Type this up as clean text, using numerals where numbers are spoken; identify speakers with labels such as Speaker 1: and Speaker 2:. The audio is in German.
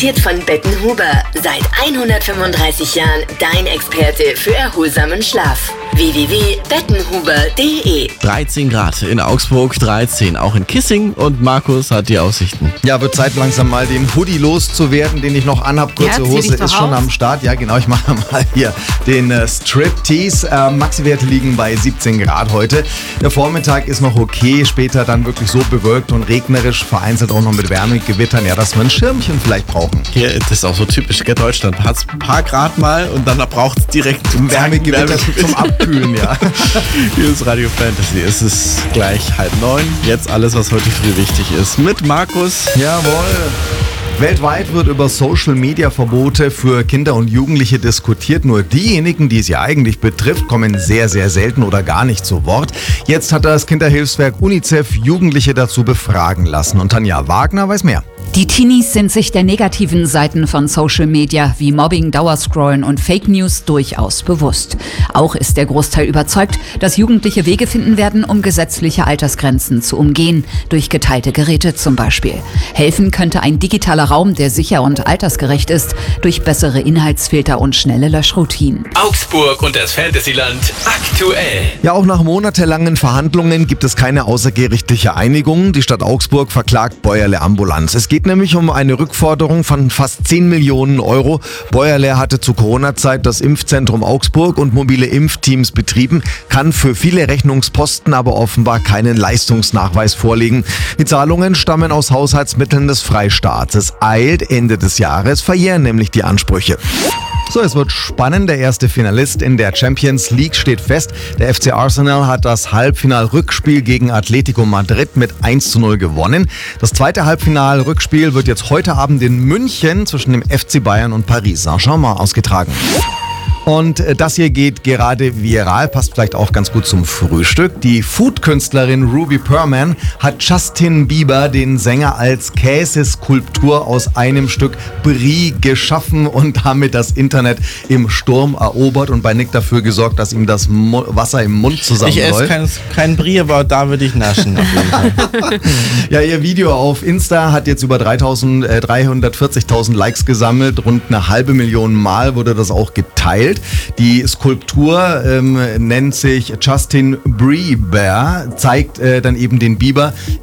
Speaker 1: Präsentiert von Bettenhuber. Seit 135 Jahren dein Experte für erholsamen Schlaf. www.bettenhuber.de
Speaker 2: 13 Grad in Augsburg, 13 auch in Kissing und Markus hat die Aussichten.
Speaker 3: Ja, wird Zeit langsam mal den Hoodie loszuwerden, den ich noch anhab. Kurze Hose ist schon am Start. Ja, genau, ich mache mal hier den Striptease. Maxi-Werte liegen bei 17 Grad heute. Der Vormittag ist noch okay, später dann wirklich so bewölkt und regnerisch, vereinzelt auch noch mit Wärmegewittern, ja, dass wir ein Schirmchen vielleicht brauchen.
Speaker 2: Hier, das ist auch so typisch, gell, Deutschland. Hat es ein paar Grad mal und dann braucht es direkt
Speaker 3: Wärmegewitter zum Abkühlen, ja.
Speaker 2: Hier ist Radio Fantasy. Es ist gleich 8:30. Jetzt alles, was heute früh wichtig ist. Mit Markus.
Speaker 3: Jawohl. Weltweit wird über Social-Media-Verbote für Kinder und Jugendliche diskutiert. Nur diejenigen, die es ja eigentlich betrifft, kommen sehr, sehr selten oder gar nicht zu Wort. Jetzt hat das Kinderhilfswerk UNICEF Jugendliche dazu befragen lassen. Und Tanja Wagner weiß mehr.
Speaker 4: Die Teenies sind sich der negativen Seiten von Social Media wie Mobbing, Dauerscrollen und Fake News durchaus bewusst. Auch ist der Großteil überzeugt, dass Jugendliche Wege finden werden, um gesetzliche Altersgrenzen zu umgehen, durch geteilte Geräte zum Beispiel. Helfen könnte ein digitaler Raum, der sicher und altersgerecht ist, durch bessere Inhaltsfilter und schnelle Löschroutinen.
Speaker 5: Augsburg und das Fantasyland aktuell.
Speaker 3: Ja, auch nach monatelangen Verhandlungen gibt es keine außergerichtliche Einigung. Die Stadt Augsburg verklagt Bäuerle Ambulanz. Es geht nämlich um eine Rückforderung von fast 10 Millionen Euro. Bäuerle hatte zu Corona-Zeit das Impfzentrum Augsburg und mobile Impfteams betrieben, kann für viele Rechnungsposten aber offenbar keinen Leistungsnachweis vorlegen. Die Zahlungen stammen aus Haushaltsmitteln des Freistaats. Es eilt, Ende des Jahres verjähren nämlich die Ansprüche. So, es wird spannend. Der erste Finalist in der Champions League steht fest. Der FC Arsenal hat das Halbfinal-Rückspiel gegen Atletico Madrid mit 1:0 gewonnen. Das zweite Halbfinal-Rückspiel wird jetzt heute Abend in München zwischen dem FC Bayern und Paris Saint-Germain ausgetragen. Und das hier geht gerade viral, passt vielleicht auch ganz gut zum Frühstück. Die Food-Künstlerin Ruby Perman hat Justin Bieber, den Sänger, als Käseskulptur aus einem Stück Brie geschaffen und damit das Internet im Sturm erobert und bei Nick dafür gesorgt, dass ihm das Wasser im Mund zusammenläuft.
Speaker 2: Ich esse kein Brie, aber da würde ich naschen. Auf jeden Fall.
Speaker 3: Ja, ihr Video auf Insta hat jetzt über 340.000 Likes gesammelt. Rund 500.000 Mal wurde das auch geteilt. Die Skulptur nennt sich Justin Brie Bear, zeigt dann eben den Biber